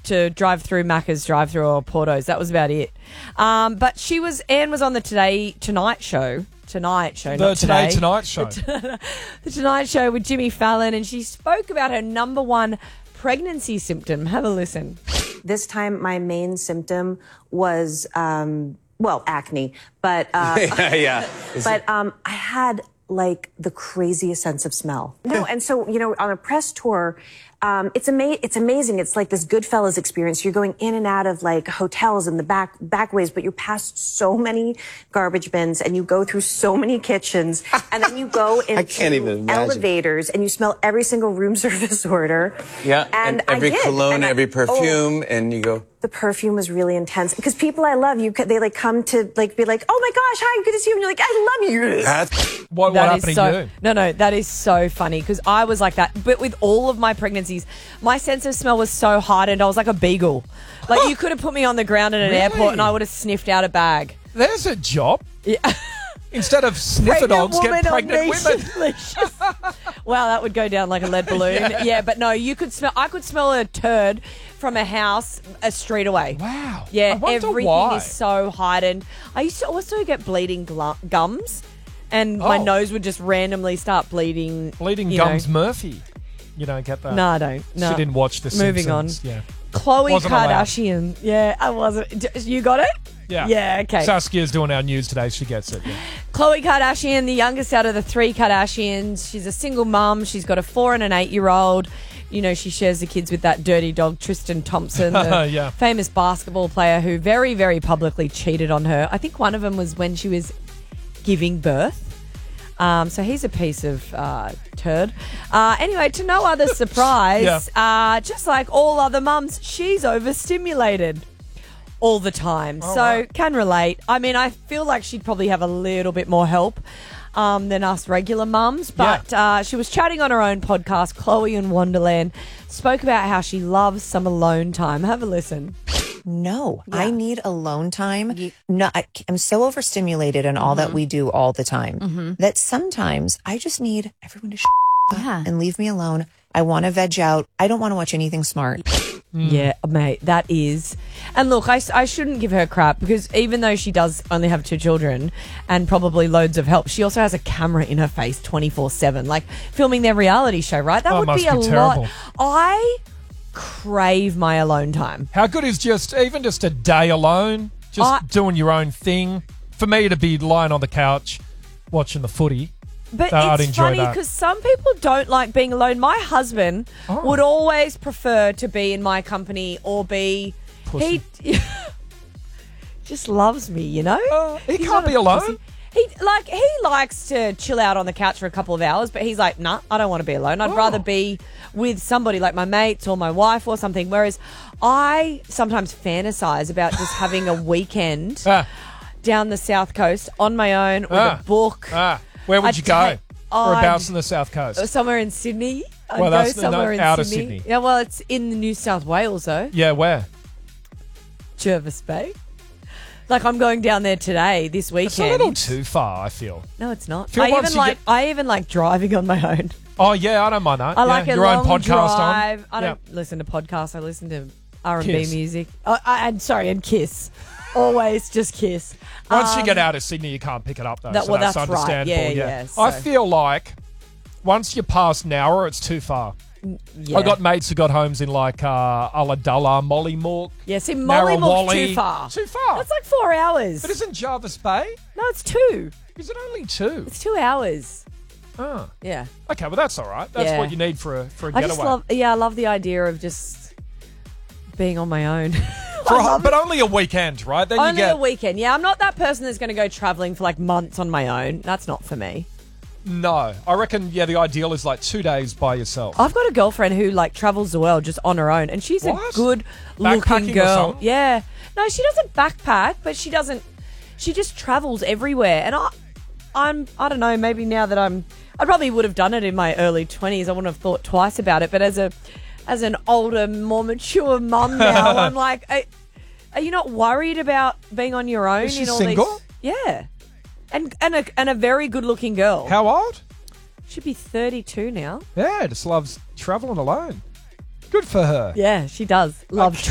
to drive through Macca's drive-through or Porto's. That was about it. But Anne was on the Tonight Show. Tonight Show, not today. Tonight Show. The Tonight Show with Jimmy Fallon, and she spoke about her number one pregnancy symptom. Have a listen. This time, my main symptom was, acne. But, yeah. But I had like the craziest sense of smell. No, and so, on a press tour, it's amazing. It's like this Goodfellas experience. You're going in and out of like hotels and the back ways, but you're past so many garbage bins and you go through so many kitchens and then you go into I can't even imagine. elevators and you smell every single room service order. Yeah, and every cologne, every perfume, and you go. The perfume was really intense because people I love, they like come to like be like, oh my gosh, hi, good to see you. And you're like, I love you. What happened to you? No, that is so funny because I was like that. But with all of my pregnancies, my sense of smell was so heightened. I was like a beagle. Like you could have put me on the ground at an airport and I would have sniffed out a bag. There's a job. Yeah. Instead of sniffer dogs, get pregnant women. Wow, that would go down like a lead balloon. Yeah, but no, I could smell a turd from a house a street away. Wow. Yeah, I wonder everything why. is so heightened. I used to also get bleeding gums, and my nose would just randomly start bleeding. Bleeding gums Murphy. You don't get that? No, I don't. No. She didn't watch The Moving Simpsons. on. Yeah. Khloe Wasn't Kardashian. Yeah, I wasn't. You got it? Yeah. Yeah, okay. Saskia's doing our news today. She gets it. Yeah. Khloe Kardashian, the youngest out of the three Kardashians. She's a single mum. She's got a 4 and an 8-year-old. She shares the kids with that dirty dog, Tristan Thompson, the famous basketball player who very, very publicly cheated on her. I think one of them was when she was giving birth. So he's a piece of turd. Anyway, to no other surprise, just like all other mums, she's overstimulated all the time. Can relate. I mean, I feel like she'd probably have a little bit more help than us regular mums. But she was chatting on her own podcast, Chloe in Wonderland, spoke about how she loves some alone time. Have a listen. No, I need alone time. No, I'm so overstimulated in all that we do all the time that sometimes I just need everyone to and leave me alone. I want to veg out. I don't want to watch anything smart. Yeah, mate, that is. And look, I shouldn't give her crap because even though she does only have 2 children and probably loads of help, she also has a camera in her face 24/7, like filming their reality show, right? That would be a lot. I crave my alone time. How good is just a day alone, just doing your own thing? For me to be lying on the couch watching the footy. But I'd it's enjoy funny because some people don't like being alone. My husband would always prefer to be in my company or be... Pussy. He just loves me, He He's can't not be a alone. pussy. He likes to chill out on the couch for a couple of hours, but he's like, nah, I don't want to be alone. I'd rather be with somebody like my mates or my wife or something. Whereas I sometimes fantasize about just having a weekend down the South Coast on my own with a book. Where would you go? Whereabouts in the South Coast? Somewhere in Sydney. Well, that's somewhere out of Sydney. Yeah, well, it's in the New South Wales though. Yeah, where? Jervis Bay. Like I'm going down there today, this weekend. It's a little too far, I feel. No, it's not. I even like driving on my own. Oh yeah, I don't mind that. I like a your long own podcast drive. on. I don't listen to podcasts. I listen to R&B Kiss. music. And Kiss. Always just Kiss. Once you get out of Sydney, you can't pick it up though. That's right. understandable. Yeah. I feel like once you're past Nowra, it's too far. Yeah. I got mates who got homes in like Ulladulla, Mollymook. Yeah, see, Mollymook's too far. Too far. That's like 4 hours. But isn't Jervis Bay? No, it's 2. Is it only 2? It's 2 hours. Oh. Yeah. Okay, well that's all right. That's what you need for a getaway. I love the idea of just being on my own. But only a weekend, right? Then only a weekend. Yeah, I'm not that person that's going to go travelling for like months on my own. That's not for me. No. I reckon, the ideal is like 2 days by yourself. I've got a girlfriend who like travels the world just on her own, and she's a good looking girl. Yeah. No, she doesn't backpack, but she just travels everywhere. And I don't know, maybe now that I probably would have done it in my early 20s. I wouldn't have thought twice about it. But as an older, more mature mum now, I'm like, are you not worried about being on your own? Is she in all single? Yeah. And a very good looking girl. How old? Should be 32 now. Yeah, just loves travelling alone. Good for her. Yeah, she does. Love